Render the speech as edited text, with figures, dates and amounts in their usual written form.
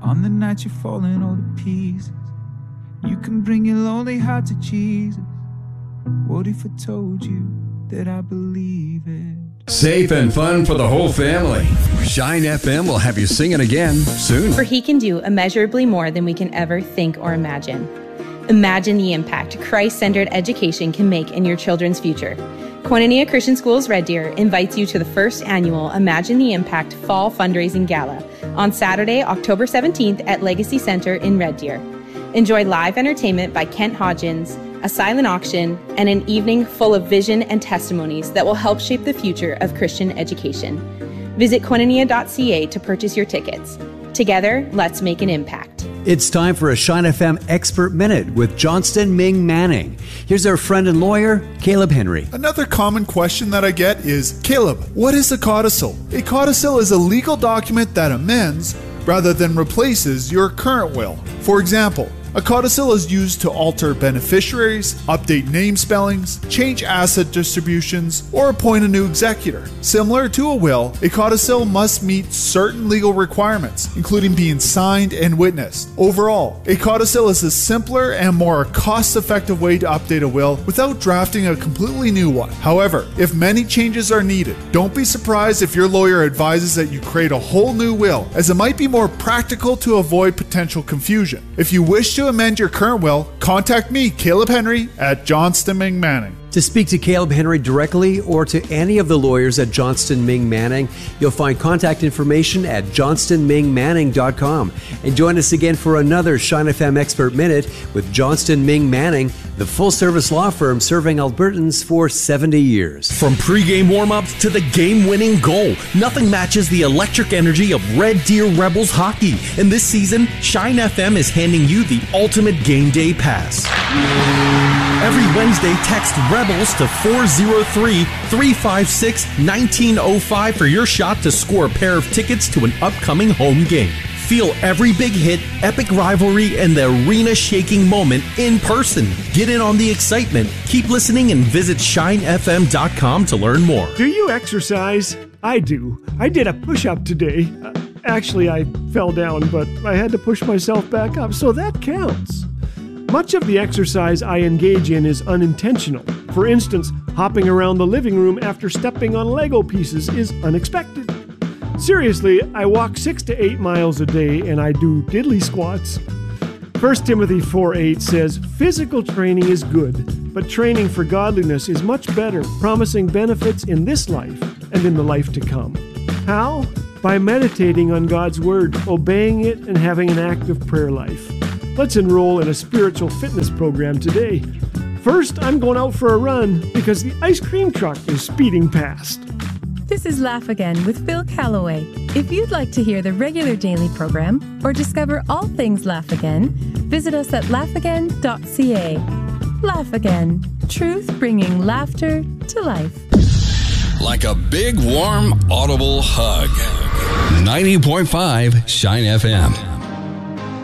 On the night you're falling all to pieces, you can bring your lonely heart to Jesus. What if I told you that I believe it? Safe and fun for the whole family. Shine FM will have you singing again soon. For He can do immeasurably more than we can ever think or imagine. Imagine the impact Christ-centered education can make in your children's future. Koinonia Christian Schools Red Deer invites you to the first annual Imagine the Impact Fall Fundraising Gala on Saturday, October 17th at Legacy Center in Red Deer. Enjoy live entertainment by Kent Hodgins, a silent auction, and an evening full of vision and testimonies that will help shape the future of Christian education. Visit koinonia.ca to purchase your tickets. Together, let's make an impact. It's time for a Shine FM Expert Minute with Johnston Ming Manning. Here's our friend and lawyer, Caleb Henry. Another common question that I get is, Caleb, what is a codicil? A codicil is a legal document that amends rather than replaces your current will. For example, a codicil is used to alter beneficiaries, update name spellings, change asset distributions, or appoint a new executor. Similar to a will, a codicil must meet certain legal requirements, including being signed and witnessed. Overall, a codicil is a simpler and more cost-effective way to update a will without drafting a completely new one. However, if many changes are needed, don't be surprised if your lawyer advises that you create a whole new will, as it might be more practical to avoid potential confusion. If you wish to amend your current will, contact me, Caleb Henry, at Johnston Ming Manning. To speak to Caleb Henry directly or to any of the lawyers at Johnston Ming Manning, you'll find contact information at johnstonmingmanning.com. And join us again for another Shine FM Expert Minute with Johnston Ming Manning, the full-service law firm serving Albertans for 70 years. From pre-game warm-ups to the game-winning goal, nothing matches the electric energy of Red Deer Rebels hockey. And this season, Shine FM is handing you the ultimate game day pass. Every Wednesday, text REBELS to 403-356-1905 for your shot to score a pair of tickets to an upcoming home game. Feel every big hit, epic rivalry, and the arena-shaking moment in person. Get in on the excitement. Keep listening and visit shinefm.com to learn more. Do you exercise? I do. I did a push-up today. Actually, I fell down, but I had to push myself back up, so that counts. Much of the exercise I engage in is unintentional. For instance, hopping around the living room after stepping on Lego pieces is unexpected. Seriously, I walk 6 to 8 miles a day and I do diddly squats. 1 Timothy 4:8 says, "Physical training is good, but training for godliness is much better, promising benefits in this life and in the life to come." How? By meditating on God's Word, obeying it, and having an active prayer life. Let's enroll in a spiritual fitness program today. First, I'm going out for a run because the ice cream truck is speeding past. This is Laugh Again with Phil Calloway. If you'd like to hear the regular daily program or discover all things Laugh Again, visit us at laughagain.ca. Laugh Again. Truth bringing laughter to life. Like a big, warm, audible hug. 90.5 Shine FM.